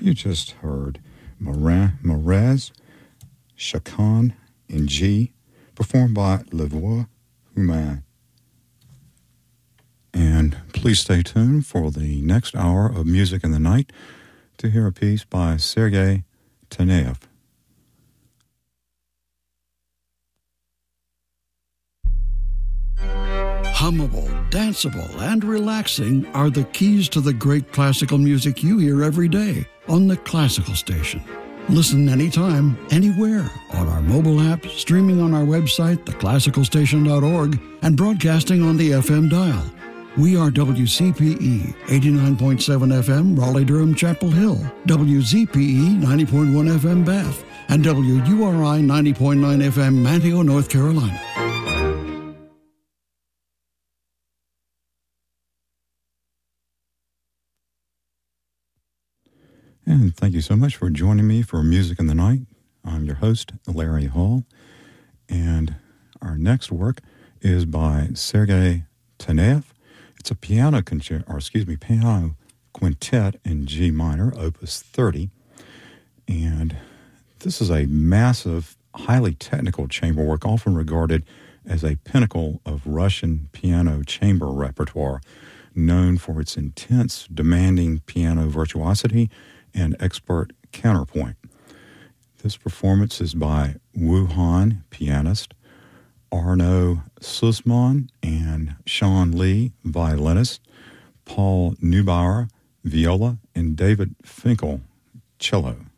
You just heard Marez Chacon in G, performed by La Voix Humaine. And please stay tuned for the next hour of Music in the Night to hear a piece by Sergei Taneyev. Hummable, danceable, and relaxing are the keys to the great classical music you hear every day on the Classical Station. Listen anytime, anywhere, on our mobile app, streaming on our website, theclassicalstation.org, and broadcasting on the FM dial. We are WCPE 89.7 FM, Raleigh-Durham, Chapel Hill, WZPE 90.1 FM, Bath, and WURI 90.9 FM, Manteo, North Carolina. And thank you so much for joining me for Music in the Night. I'm your host, Larry Hall, and our next work is by Sergei Taneyev. It's a piano quintet in G minor, opus 30, and this is a massive, highly technical chamber work, often regarded as a pinnacle of Russian piano chamber repertoire, known for its intense, demanding piano virtuosity and expert counterpoint. This performance is by Wu Han, pianist, Arnaud Sussman and Sean Lee, violinist, Paul Neubauer, viola, and David Finkel, cello.